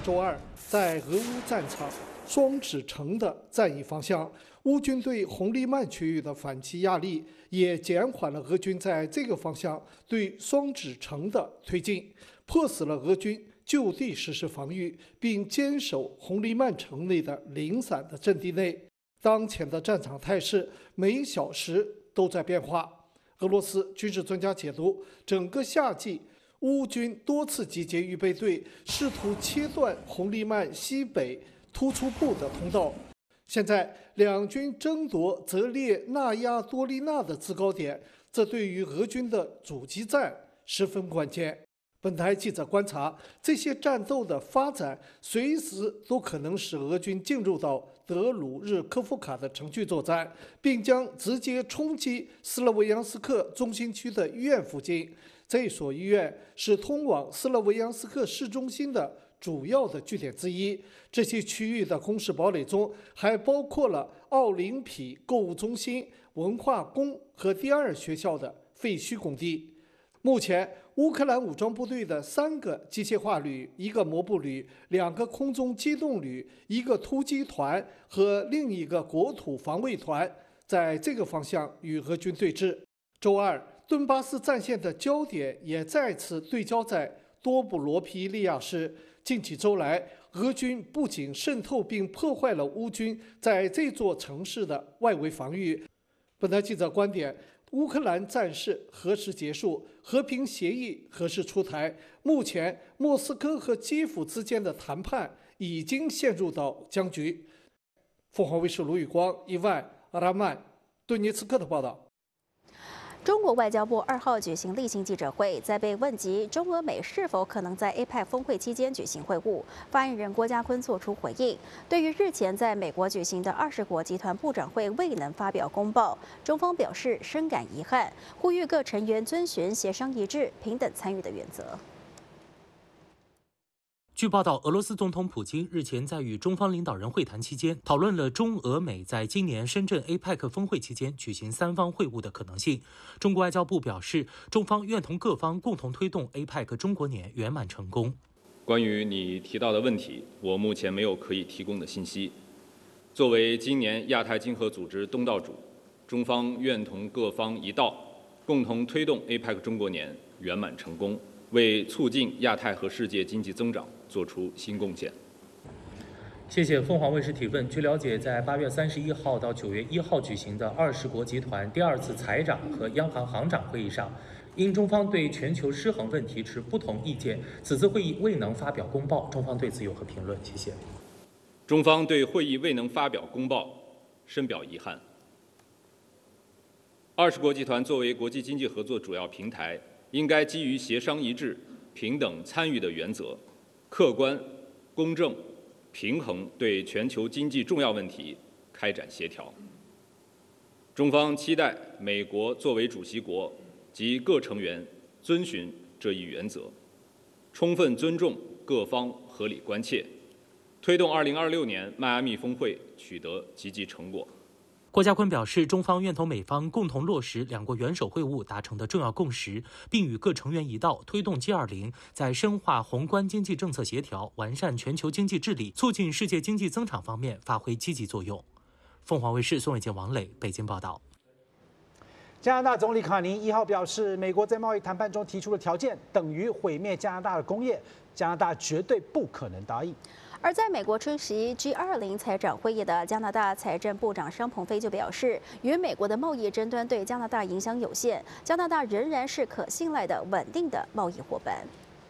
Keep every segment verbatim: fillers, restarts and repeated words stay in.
周二，在俄乌战场双指城的战役方向，乌军对红利曼区域的反击压力也减缓了俄军在这个方向对双指城的推进，迫使了俄军就地实施防御，并坚守红利曼城内的零散的阵地内。当前的战场态势每小时都在变化。俄罗斯军事专家解读，整个夏季乌军多次集结预备队，试图切断红利曼西北突出部的通道。现在两军争夺泽列纳亚多利纳的制高点，这对于俄军的阻击战十分关键。本台记者观察，这些战斗的发展随时都可能使俄军进入到德鲁日科夫卡的城区作战，并将直接冲击斯洛维扬斯克中心区的医院附近。这所医院是通往斯洛维扬斯克市中心的主要的据点之一。这些区域的工事堡垒中还包括了奥林匹购物中心、文化宫和第二学校的废墟工地。目前，乌克兰武装部队的三个机械化旅、一个摩步旅、两个空中机动旅、一个突击团和另一个国土防卫团在这个方向与俄军对峙。周二，顿巴斯战线的焦点也再次对焦在多布罗皮利亚市。近几周来，俄军不仅渗透并破坏了乌军在这座城市的外围防御。本台记者观点，乌克兰战事何时结束？和平协议何时出台？目前，莫斯科和基辅之间的谈判已经陷入到僵局。凤凰卫视卢宇光、伊万、阿拉曼、顿涅茨克的报道。 中国外交部二号举行例行记者会，在被问及中俄美是否可能在 A P E C 峰会期间举行会晤，发言人郭家坤作出回应。对于日前在美国举行的二十国集团部长会未能发表公报，中方表示深感遗憾，呼吁各成员遵循协商一致、平等参与的原则。 据报道，俄罗斯总统普京日前在与中方领导人会谈期间，讨论了中俄美在今年深圳 A P E C 峰会期间举行三方会晤的可能性。中国外交部表示，中方愿同各方共同推动 A P E C 中国年圆满成功。 关于你提到的问题，我目前没有可以提供的信息。作为今年亚太经合组织东道主，中方愿同各方一道，共同推动 A P E C 中国年圆满成功，为促进亚太和世界经济增长做出新贡献。 谢谢凤凰卫视提问。据了解，在八月三十一号到九月一号举行的二十国集团第二次财长和央行行长会议上，因中方对全球失衡问题持不同意见，此次会议未能发表公报。中方对此有何评论？谢谢。 中方对会议未能发表公报深表遗憾。二十国集团作为国际经济合作主要平台，应该基于协商一致、平等参与的原则，客观、公正、平衡对全球经济重要问题开展协调。中方期待美国作为主席国及各成员遵循这一原则，充分尊重各方合理关切，推动二零二六年迈阿密峰会取得积极成果。 郭家坤表示，中方愿同美方共同落实两国元首会晤达成的重要共识，并与各成员一道推动 G 二十 在深化宏观经济政策协调、完善全球经济治理、促进世界经济增长方面发挥积极作用。凤凰卫视宋伟杰、王磊北京报道。 加拿大总理卡尼一号表示，美国在贸易谈判中提出的条件等于毁灭加拿大的工业，加拿大绝对不可能答应。 而在美国出席 G 二十 财长会议的加拿大财政部长商鹏飞就表示，与美国的贸易争端对加拿大影响有限，加拿大仍然是可信赖的稳定的贸易伙伴。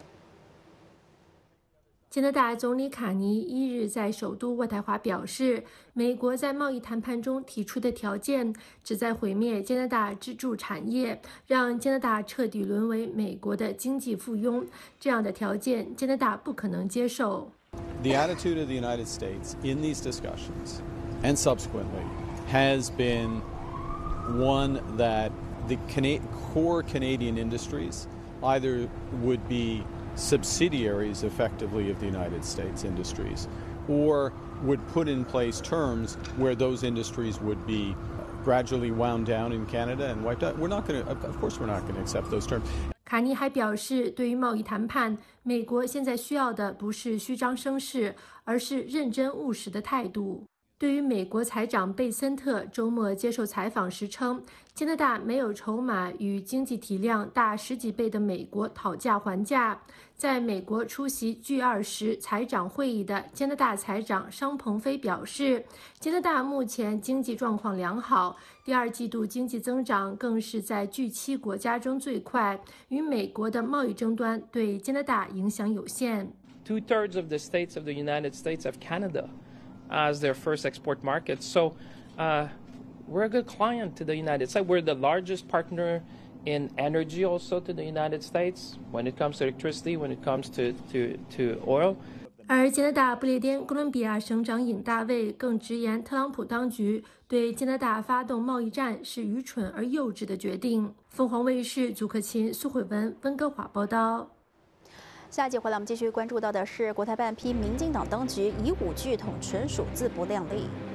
加拿大总理卡尼一日在首都渥太华表示，美国在贸易谈判中提出的条件旨在毁灭加拿大支柱产业，让加拿大彻底沦为美国的经济附庸。这样的条件，加拿大不可能接受。 The attitude of the United States in these discussions and subsequently has been one that the Cana- core Canadian industries either would be subsidiaries effectively of the United States industries or would put in place terms where those industries would be gradually wound down in Canada and wiped out. We're not going to, of course, we're not going to accept those terms. 卡尼还表示，对于贸易谈判，美国现在需要的不是虚张声势，而是认真务实的态度。对于美国财长贝森特周末接受采访时称，加拿大没有筹码与经济体量大十几倍的美国讨价还价。在美国出席 G 二十 财长会议的加拿大财长商鹏飞表示，加拿大目前经济状况良好，第二季度经济增长更是在 G 七 国家中最快，与美国的贸易争端对加拿大影响有限。 Two-thirds of the states of the United States have Canada as their first export market. So uh, we're a good client to the United States. We're the largest partner in energy also to the United States when it comes to electricity, when it comes to, to, to oil. 而加拿大不列颠哥伦比亚省长尹大卫更直言，特朗普当局对加拿大发动贸易战是愚蠢而幼稚的决定。凤凰卫视祖克勤、苏慧文、温哥华报道。 下一集回来，我们继续关注到的是国台办批民进党当局以武拒统纯属自不量力。